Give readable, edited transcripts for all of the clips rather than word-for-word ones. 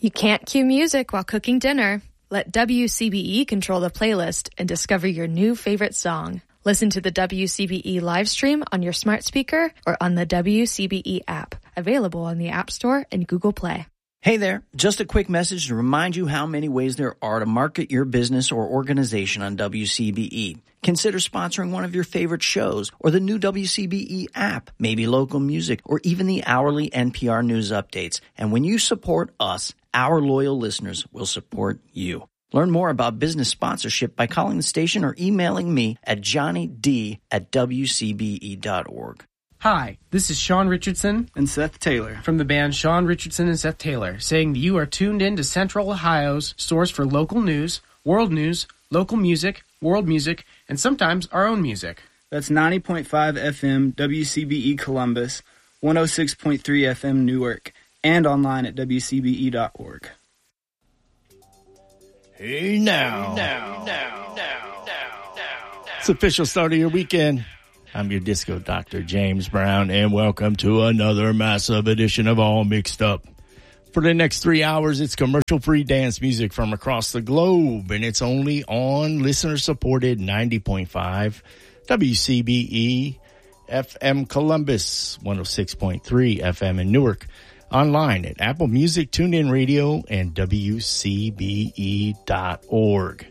You can't cue music while cooking dinner. Let WCBE control the playlist and discover your new favorite song. Listen to the WCBE live stream on your smart speaker or on the WCBE app. Available on the App Store and Google Play. Hey there, just a quick message to remind you how many ways there are to market your business or organization on WCBE. Consider sponsoring one of your favorite shows or the new WCBE app, maybe local music, or even the hourly NPR news updates. And when you support us, our loyal listeners will support you. Learn more about business sponsorship by calling the station or emailing me at johnnyd@wcbe.org. Hi, this is Sean Richardson and Seth Taylor from the band Sean Richardson and Seth Taylor, saying that you are tuned in to Central Ohio's source for local news, local music, world music, and sometimes our own music. That's 90.5 FM WCBE Columbus, 106.3 FM Newark, and online at WCBE.org. Hey now. It's the official start of your weekend. I'm your disco doctor, James Brown, and welcome to another massive edition of All Mixed Up. For the next 3 hours, it's commercial-free dance music from across the globe, and it's only on listener-supported 90.5 WCBE FM Columbus, 106.3 FM in Newark, online at Apple Music, TuneIn Radio, and WCBE.org.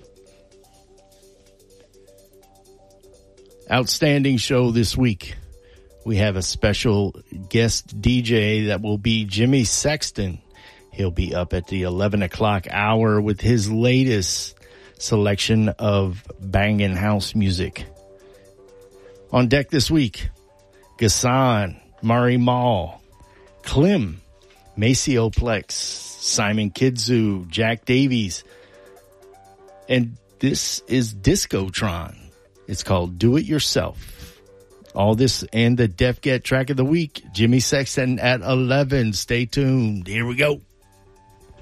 Outstanding show this week. We have a special guest DJ that will be Jimmy Sexton. He'll be up at the 11 o'clock hour with his latest selection of bangin' house music. On deck this week, Gassan, Murray Mall, Clem, Maceo Plex, Simon Kidzu, Jack Davies, and this is Discotron. It's called Do It Yourself. All this and the Def Get track of the week, Jimmy Sexton at 11. Stay tuned. Here we go.